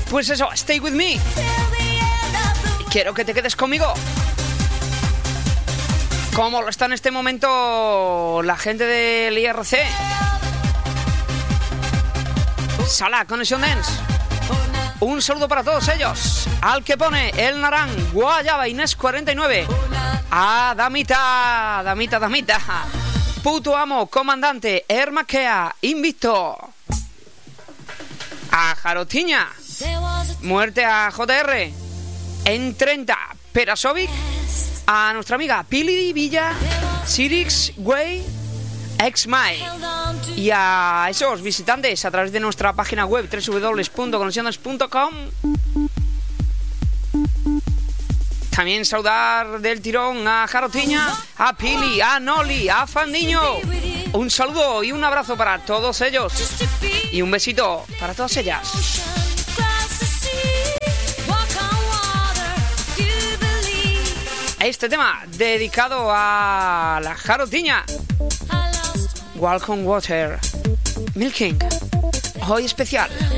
Pues eso, stay with me. Quiero que te quedes conmigo. Como lo está en este momento la gente del IRC. Sala, Conexión Dance. Un saludo para todos ellos. Al que pone El Narán, Guayaba, Inés 49. A Damita. Puto Amo, Comandante, Hermaquea, Invicto. A Jarotiña. Muerte a JR. En 30, Perasovic. A nuestra amiga Pili Villa, Sirix, Way, Exmai. Y a esos visitantes a través de nuestra página web www.conexiones.com. También saludar del tirón a Jarotiña, a Pili, a Noli, a Fandiño. Un saludo y un abrazo para todos ellos. Y un besito para todas ellas. Este tema dedicado a la Jarotiña. Walk on Water. Milking. Hoy especial.